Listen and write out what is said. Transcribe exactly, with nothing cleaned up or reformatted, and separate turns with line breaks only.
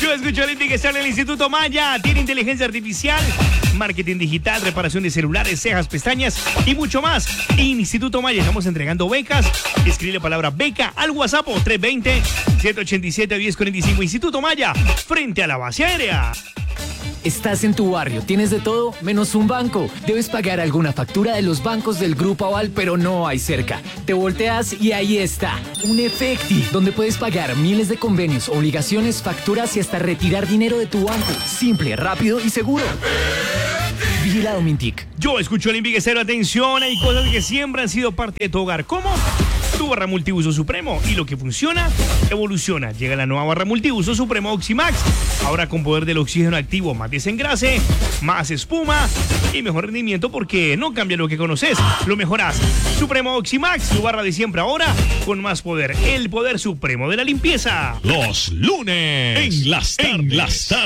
Yo escucho Olympic Star del Instituto Maya. Tiene inteligencia artificial, marketing digital, reparación de celulares, cejas, pestañas y mucho más. Instituto Maya, estamos entregando becas. Escribe la palabra beca al WhatsApp o tres dos cero, siete ocho siete, uno cero cuatro cinco. Instituto Maya, frente a la base aérea.
Estás en tu barrio, tienes de todo menos un banco. Debes pagar alguna factura de los bancos del Grupo Aval, pero no hay cerca. Te volteas y ahí está, un Efecti, donde puedes pagar miles de convenios, obligaciones, facturas y hasta retirar dinero de tu banco. Simple, rápido y seguro. Vigilado Mintic.
Yo escucho el Olympic Estéreo. Atención, hay cosas que siempre han sido parte de tu hogar. ¿Cómo? Tu barra multiuso Supremo. Y lo que funciona, evoluciona. Llega la nueva barra multiuso Supremo Oximax. Ahora con poder del oxígeno activo, más desengrase, más espuma y mejor rendimiento, porque no cambia lo que conoces, lo mejoras. Supremo Oximax, tu barra de siempre ahora con más poder. El poder supremo de la limpieza.
Los lunes en las tardes.